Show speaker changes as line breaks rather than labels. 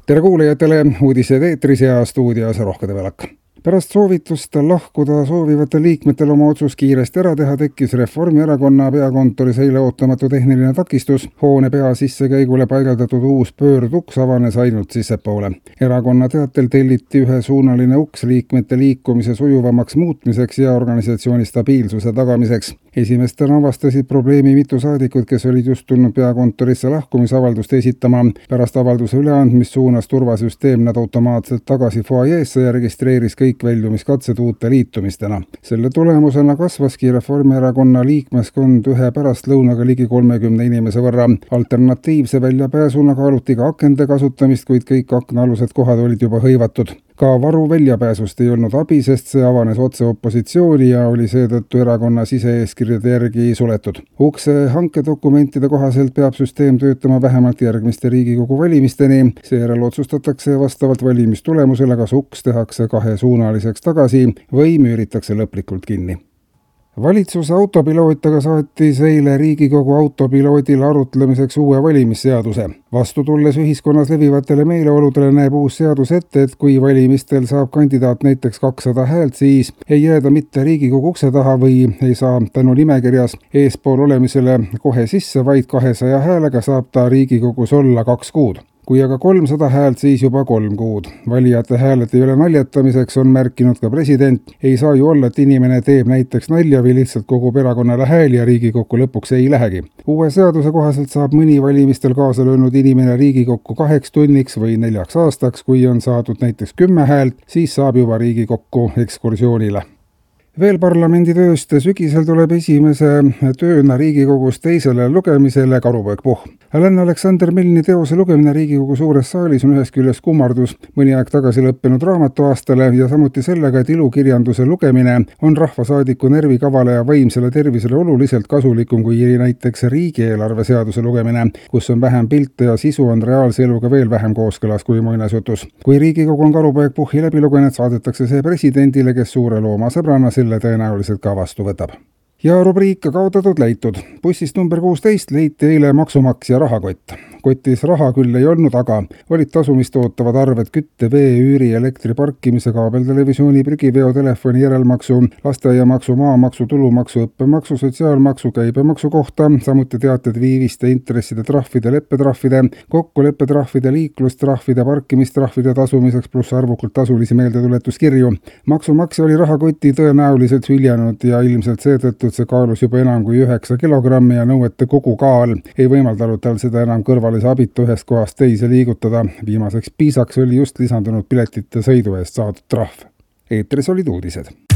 Tere kuulajatele, uudised eetris ja stuudios Rohke Develak. Pärast soovitust lahkuda soovivatel liikmetel oma otsus kiiresti ära teha tekkis Reformierakonna peakontoris eile ootamatu tehniline takistus. Hoone pea sissekäigule paigaldatud uus pöörduks avanes ainult sissepoole. Erakonna teatel telliti ühesuunaline uks liikmete liikumise sujuvamaks muutmiseks ja organisatsiooni stabiilsuse tagamiseks. Esimestena avastasid probleemi mitu saadikut, kes olid just tulnud peakontorisse lahkumisavaldust esitama. Pärast avalduse üleandmist suunas turvasüsteem nad automaatselt tagasi foajeesse ja registreeris kõik väljumiskatsed uute liitumistena. Selle tulemusena kasvaski Reformierakonna liikmeskond ühe pärastlõunaga ligi 30 inimese võrra. Alternatiivse väljapääsuna kaaluti ka akende kasutamist, kuid kõik aknaalused kohad olid juba hõivatud. Ka varu väljapääsust ei olnud abi, sest see avanes otse opositsiooni ja oli seetõttu erakonna siseeeskirjade järgi suletud. Ukse hankedokumentide kohaselt peab süsteem töötama vähemalt järgmiste Riigikogu valimisteni. Seejärel otsustatakse vastavalt valimistulemusele, kas uks tehakse kahesuunaliseks tagasi või müüritakse lõplikult kinni. Valitsuse autopiloot aga saatis eile Riigikogu autopiloodile arutlemiseks uue valimisseaduse. Vastu tulles ühiskonnas levivatele meeleoludele näeb uus seadus ette, et kui valimistel saab kandidaat näiteks 200 häält, siis ei jääda mitte Riigikogu ukse taha või ei saa tänu nimekirjas eespool olemisele kohe sisse, vaid 200 häälega saab ta Riigikogus olla 2 kuud. Kui aga 300 häält, siis juba 3 kuud. Valijate hääled ei ole naljatamiseks, on märkinud ka president. Ei saa ju olla, et inimene teeb näiteks nalja või lihtsalt kogub erakonnale hääli ja Riigikokku lõpuks ei lähegi. Uue seaduse kohaselt saab mõni valimistel kaasa löönud inimene Riigikokku 2 tunniks või 4 aastaks. Kui on saadud näiteks 10 häält, siis saab juba Riigikokku ekskursioonile. Veel parlamendi tööst sügisel tuleb esimese tööna Riigikogus teisele lugemisele Karupoeg Puhh. Helen Aleksander Milni teose lugemine Riigikogu suures saalis on ühest küljest kummardus mõni aeg tagasi lõppenud raamatuaastale ja samuti sellega, et ilukirjanduse lugemine on rahvasaadiku närvikavale ja vaimsele tervisele oluliselt kasulikum kui näiteks riigieelarve seaduse lugemine, kus on vähem pilte ja sisu on reaalse eluga veel vähem kooskõlas kui muinasjutus. Kui Riigikogu on Karupoeg Puhhi läbi lugenud, saadetakse see presidendile, kes suure loomasõbrana selle tõenäoliselt ka vastu võtab. Ja rubriik kaotatud leitud. Bussist number 16 leiti eile maksumaksja rahakott. Kotis raha küll ei olnud, aga olid tasumist ootavad arved kütte, vee, üüri, elektri, parkimise, kaabeltelevisiooni, prügiveo, telefoni, järelmaksu, lasteaiamaksu, maamaksu, tulumaksu, õppemaksu, sotsiaalmaksu, käibemaksu kohta, samuti teated viiviste, intresside, trahvide, leppetrahvide, kokkuleppetrahvide, liiklustrahvide, parkimistrahvide tasumiseks pluss arvukalt tasulisi meeldetuletuskirju. Maksumaksja oli rahakoti tõenäoliselt hüljanud ja ilmselt seetõttu, et see kaalus juba enam kui 9 kilogrammi ja nõuete kogu kaal ei võimaldanud tal seda enam kõrvalise abitu ühest kohast teise liigutada. Viimaseks piisaks oli just lisandunud piletite sõidu eest saadud trahv. Eetris olid uudised.